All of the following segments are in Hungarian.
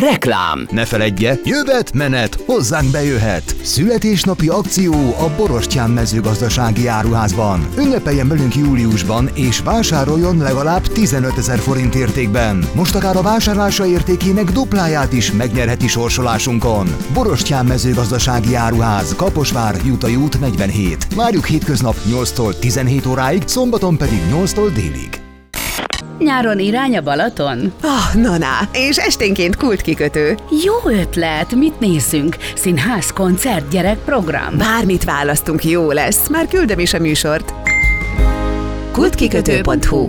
Reklám. Ne feledje, jövet, menet, hozzánk bejöhet. Születésnapi akció a Borostyán mezőgazdasági áruházban. Ünnepeljen velünk júliusban, és vásároljon legalább 15 000 forint értékben. Most akár a vásárlása értékének dupláját is megnyerheti sorsolásunkon. Borostyán mezőgazdasági áruház, Kaposvár, Jutai út 47. Várjuk hétköznap 8-tól 17 óráig, szombaton pedig 8-tól délig. Nyáron irány a Balaton? Na, és esténként kultkikötő. Jó ötlet, mit nézzünk? Színház, koncert, gyerekprogram? Bármit választunk, jó lesz. Már küldöm is a műsort. kultkikötő.hu.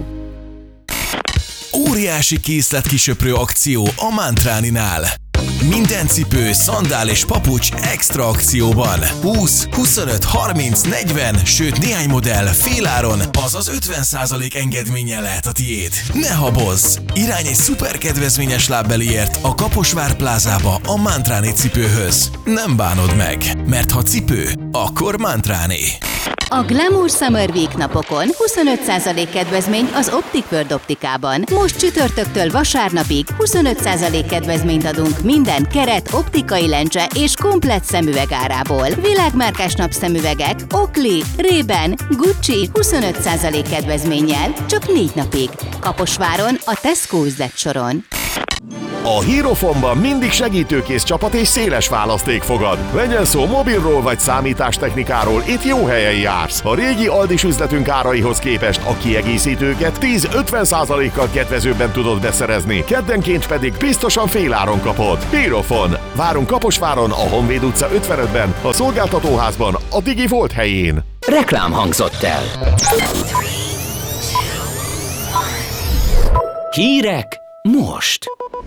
Óriási készletkisöprő akció a Mantráninál. Minden cipő, szandál és papucs extra akcióban. 20, 25, 30, 40, sőt néhány modell féláron, azaz 50% engedménnyel lehet a tiéd. Ne habozz! Irány egy szuper kedvezményes lábbeliért a Kaposvár plázába a Mantráni cipőhöz. Nem bánod meg, mert ha cipő, akkor Mantráni. A Glamour Summer Week napokon 25% kedvezmény az Optic World optikában. Most csütörtöktől vasárnapig 25% kedvezményt adunk minden keret, optikai lencse és komplett szemüveg árából. Világmárkás napszemüvegek, Oakley, Ray-Ban, Gucci 25% kedvezménnyel csak 4 napig. Kaposváron a Tesco üzletsoron. A Hierofonban mindig segítőkész csapat és széles választék fogad. Legyen szó mobilról vagy számítástechnikáról, itt jó helyen jársz. A régi Aldis üzletünk áraihoz képest a kiegészítőket 10-50%-kal kedvezőbben tudod beszerezni, keddenként pedig biztosan féláron kapod. Hierofon. Várunk Kaposváron, a Honvéd utca 55-ben, a szolgáltatóházban, a Digi Volt helyén. Reklám hangzott el. Hírek most.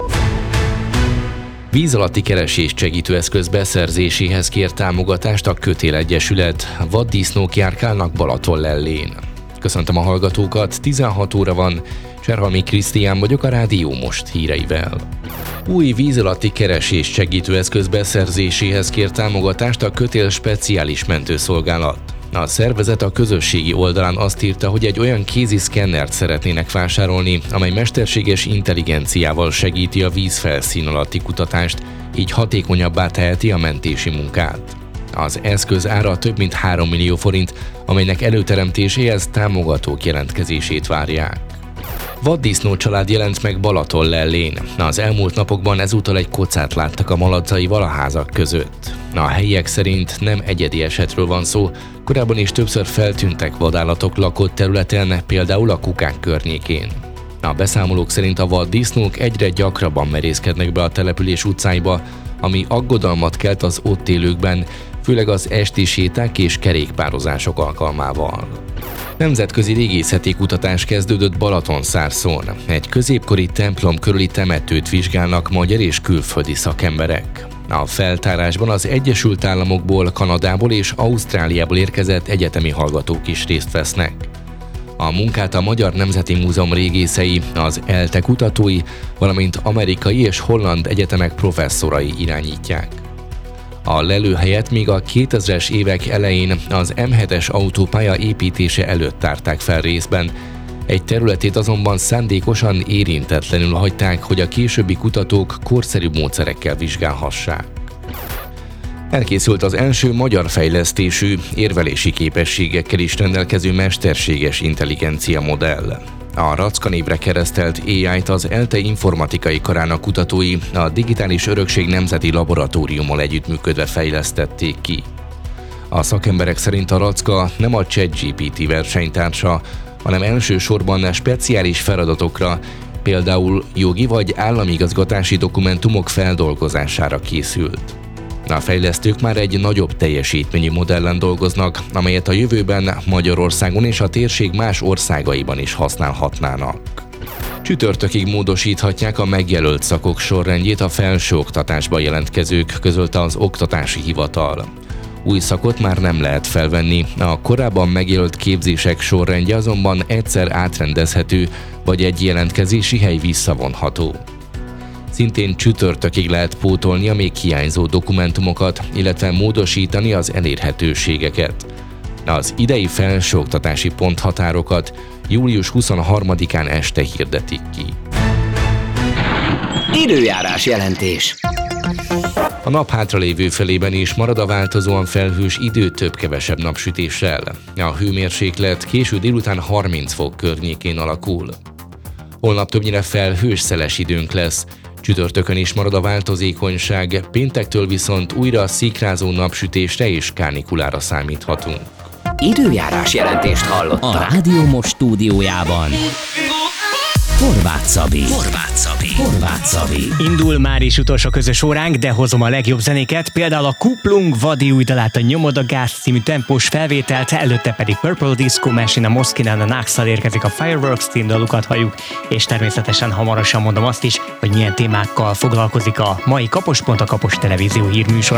Víz alatti keresés segítő eszköz beszerzéséhez kér támogatást a Kötél Egyesület. Vaddisznók járkálnak Balatonlellén. Köszöntöm a hallgatókat, 16 óra van, Cserhalmi Krisztián vagyok a Rádió Most híreivel. Új víz alatti keresés segítő eszköz beszerzéséhez kér támogatást a Kötél Speciális Mentőszolgálat. A szervezet a közösségi oldalán azt írta, hogy egy olyan kézi szkennert szeretnének vásárolni, amely mesterséges intelligenciával segíti a vízfelszín alatti kutatást, így hatékonyabbá teheti a mentési munkát. Az eszköz ára több mint 3 millió forint, amelynek előteremtéséhez támogatók jelentkezését várják. Vaddisznó család jelent meg Balatonlellén. Az elmúlt napokban ezúttal egy kocát láttak a malacaival a házak között. A helyiek szerint nem egyedi esetről van szó, korábban is többször feltűntek vadállatok lakott területen, például a Kukák környékén. A beszámolók szerint a vaddisznók egyre gyakrabban merészkednek be a település utcáiba, ami aggodalmat kelt az ott élőkben, főleg az esti séták és kerékpározások alkalmával. Nemzetközi régészeti kutatás kezdődött Balatonszárszón. Egy középkori templom körüli temetőt vizsgálnak magyar és külföldi szakemberek. A feltárásban az Egyesült Államokból, Kanadából és Ausztráliából érkezett egyetemi hallgatók is részt vesznek. A munkát a Magyar Nemzeti Múzeum régészei, az ELTE kutatói, valamint amerikai és holland egyetemek professzorai irányítják. A lelőhelyet még a 2000-es évek elején az M7-es autópálya építése előtt tárták fel részben, egy területét azonban szándékosan érintetlenül hagyták, hogy a későbbi kutatók korszerű módszerekkel vizsgálhassák. Elkészült az első magyar fejlesztésű, érvelési képességekkel is rendelkező mesterséges intelligencia modell. A Racka névre keresztelt AI-t az ELTE informatikai karának kutatói a Digitális Örökség Nemzeti Laboratóriummal együttműködve fejlesztették ki. A szakemberek szerint a Racka nem a ChatGPT versenytársa, hanem elsősorban speciális feladatokra, például jogi vagy állami igazgatási dokumentumok feldolgozására készült. A fejlesztők már egy nagyobb teljesítményű modellen dolgoznak, amelyet a jövőben Magyarországon és a térség más országaiban is használhatnának. Csütörtökig módosíthatják a megjelölt szakok sorrendjét a felsőoktatásba jelentkezők, közölte az Oktatási Hivatal. Új szakot már nem lehet felvenni, a korábban megjelölt képzések sorrendje azonban egyszer átrendezhető, vagy egy jelentkezési hely visszavonható. Szintén csütörtökig lehet pótolni a még hiányzó dokumentumokat, illetve módosítani az elérhetőségeket. Az idei felsőoktatási ponthatárokat július 23-án este hirdetik ki. Időjárás jelentés. A nap hátralévő felében is marad a változóan felhős idő több-kevesebb napsütéssel. A hőmérséklet késő délután 30 fok környékén alakul. Holnap többnyire felhős szeles időnk lesz. Csütörtökön is marad a változékonyság, péntektől viszont újra szikrázó napsütésre és kánikulára számíthatunk. Időjárás jelentést hallottak. A Rádió Most stúdiójában Horváth Szabi. Indul már is utolsó közös óránk, de hozom a legjobb zenéket, például a Kuplung Vadi új dalát, a Nyomod a Gáz című tempós felvételt, előtte pedig Purple Disco Machine, a Moszkinán, a Naxal érkezik, a Fireworks című dalukat halljuk, és természetesen hamarosan mondom azt is, hogy milyen témákkal foglalkozik a mai Kapos Pont, a Kapos Televízió hírműsora.